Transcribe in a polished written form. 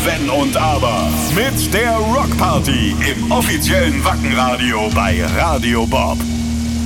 Wenn und Aber mit der Rockparty im offiziellen Wackenradio bei Radio Bob.